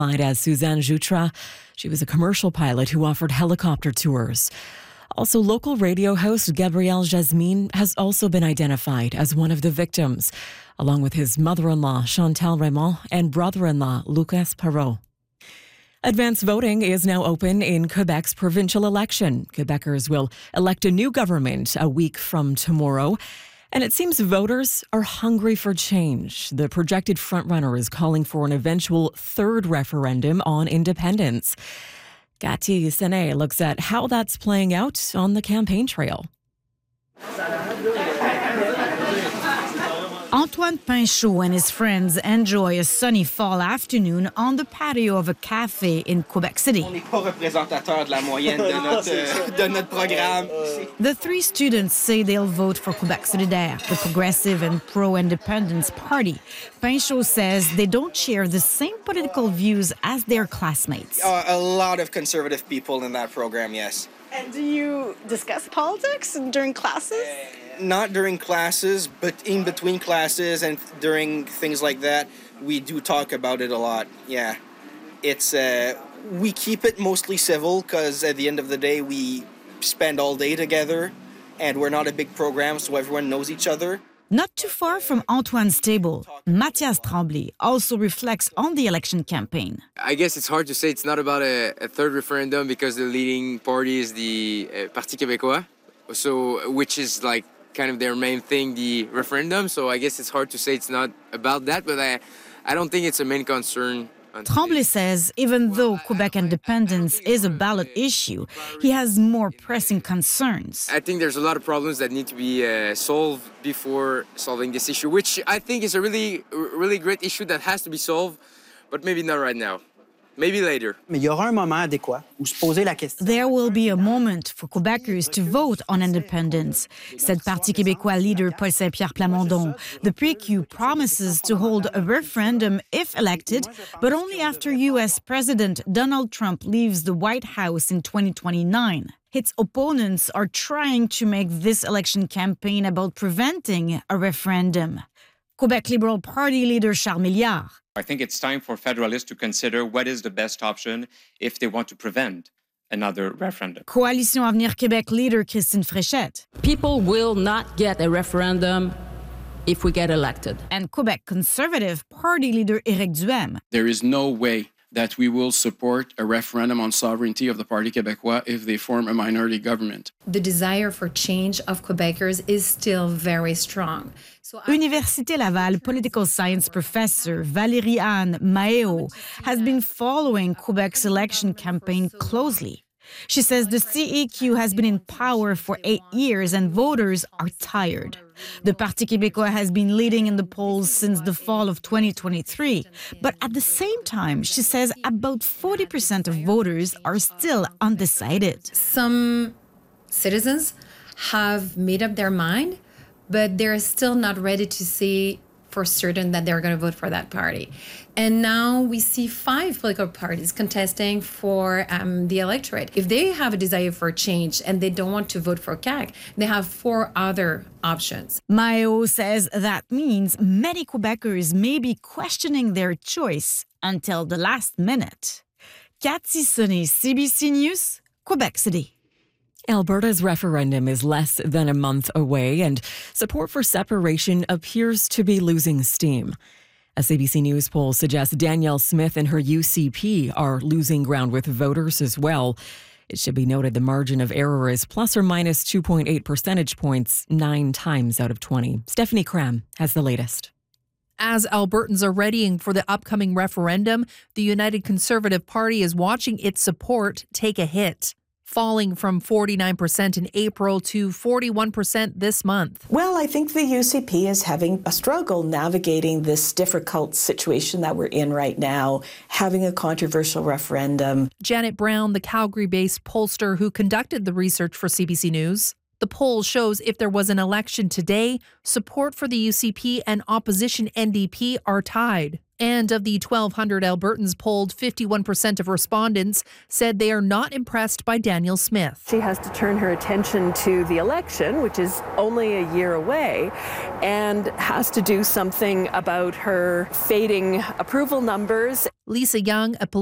As Suzanne Jutra. She was a commercial pilot who offered helicopter tours. Also, local radio host Gabriel Jasmine has also been identified as one of the victims, along with his mother-in-law Chantal Raymond and brother-in-law Lucas Perrault. Advance voting is now open in Quebec's provincial election. Quebecers will elect a new government a week from tomorrow. And it seems voters are hungry for change. The projected frontrunner is calling for an eventual third referendum on independence. Cathy Senet looks at how that's playing out on the campaign trail. Antoine Pinchot and his friends enjoy a sunny fall afternoon on the patio of a cafe in Quebec City. On n'est pas représentateur de la moyenne de notre programme. The three students say they'll vote for Quebec Solidaire, the progressive and pro-independence party. Pinchot says they don't share the same political views as their classmates. A lot of conservative people in that program, yes. And do you discuss politics during classes? Not during classes, but in between classes and during things like that, we do talk about it a lot. Yeah, it's we keep it mostly civil because at the end of the day, we spend all day together, and we're not a big program, so everyone knows each other. Not too far from Antoine's table, Mathias Tremblay also reflects on the election campaign. I guess it's hard to say it's not about a third referendum because the leading party is the Parti Québécois, so which is like kind of their main thing, the referendum. So I guess it's hard to say it's not about that, but I don't think it's a main concern. Tremblay says even though Quebec independence is a ballot issue, he has more pressing concerns. I think there's a lot of problems that need to be solved before solving this issue, which I think is a really, really great issue that has to be solved, but maybe not right now. Maybe later. Mais il y aura un moment adéquat où se poser la question. There will be a moment for Quebecers to vote on independence, said Parti Québécois leader Paul Saint-Pierre Plamondon. The PQ promises to hold a referendum if elected, but only after U.S. President Donald Trump leaves the White House in 2029. Its opponents are trying to make this election campaign about preventing a referendum. Quebec Liberal Party leader Charles Milliard. I think it's time for federalists to consider what is the best option if they want to prevent another referendum. Coalition Avenir Québec leader Christine Fréchette. People will not get a referendum if we get elected. And Quebec Conservative Party leader Éric Duhaime. There is no way that we will support a referendum on sovereignty of the Parti Québécois if they form a minority government. The desire for change of Quebecers is still very strong. Université Laval political science professor Valérie-Anne Maheo has been following Quebec's election campaign closely. She says the CEQ has been in power for 8 years and voters are tired. The Parti Québécois has been leading in the polls since the fall of 2023. But at the same time, she says about 40% of voters are still undecided. Some citizens have made up their mind, but they're still not ready to say for certain that they're going to vote for that party. And now we see 5 political parties contesting for the electorate. If they have a desire for change and they don't want to vote for CAQ, they have 4 other options. Maheo says that means many Quebecers may be questioning their choice until the last minute. Cathy Senet, CBC News, Quebec City. Alberta's referendum is less than a month away, and support for separation appears to be losing steam. A CBC News poll suggests Danielle Smith and her UCP are losing ground with voters as well. It should be noted the margin of error is plus or minus 2.8 percentage points, 9 times out of 20. Stephanie Cram has the latest. As Albertans are readying for the upcoming referendum, the United Conservative Party is watching its support take a hit, falling from 49% in April to 41% this month. Well, I think the UCP is having a struggle navigating this difficult situation that we're in right now, having a controversial referendum. Janet Brown, the Calgary-based pollster who conducted the research for CBC News. The poll shows if there was an election today, support for the UCP and opposition NDP are tied. And of the 1,200 Albertans polled, 51% of respondents said they are not impressed by Danielle Smith. She has to turn her attention to the election, which is only a year away, and has to do something about her fading approval numbers. Lisa Young, a